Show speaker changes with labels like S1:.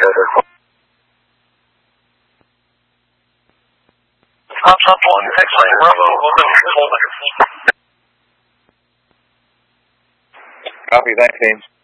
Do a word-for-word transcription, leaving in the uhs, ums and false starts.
S1: Top top one, X-Ray, Bravo, open, hold it.
S2: Copy that, James.